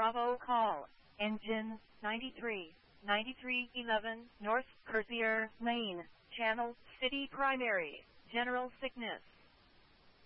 Bravo call. Engine 9311 North Cursier Lane. Channel City Primary. General sickness.